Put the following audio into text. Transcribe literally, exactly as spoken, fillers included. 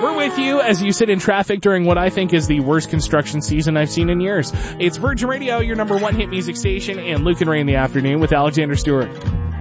We're with you as you sit in traffic during what I think is the worst construction season I've seen in years. It's Virgin Radio, your number one hit music station, and Luke and Ray in the afternoon with Alexander Stewart.